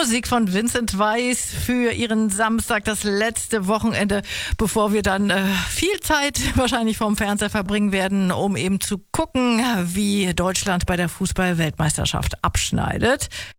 Musik von Vincent Weiss für Ihren Samstag, das letzte Wochenende, bevor wir dann viel Zeit wahrscheinlich vorm Fernseher verbringen werden, um eben zu gucken, wie Deutschland bei der Fußball-Weltmeisterschaft abschneidet.